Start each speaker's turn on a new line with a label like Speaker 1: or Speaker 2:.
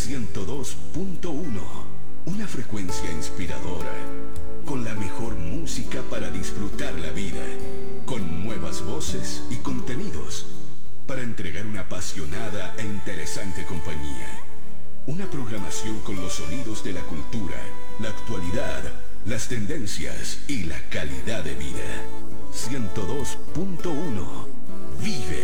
Speaker 1: 102.1, una frecuencia inspiradora, con la mejor música para disfrutar la vida, con nuevas voces y contenidos, para entregar una apasionada e interesante compañía. Una programación con los sonidos de la cultura, la actualidad, las tendencias y la calidad de vida. 102.1. Vive